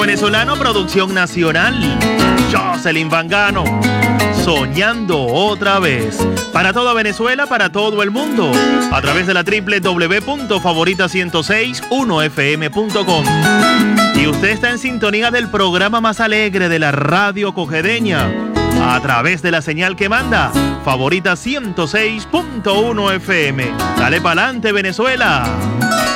venezolano, producción nacional. Jocelyn Vangano, soñando otra vez. Para toda Venezuela, para todo el mundo. A través de la www.favorita1061fm.com. Y usted está en sintonía del programa más alegre de la radio cojedeña. A través de la señal que manda, Favorita 106.1 FM. Dale pa'lante, Venezuela.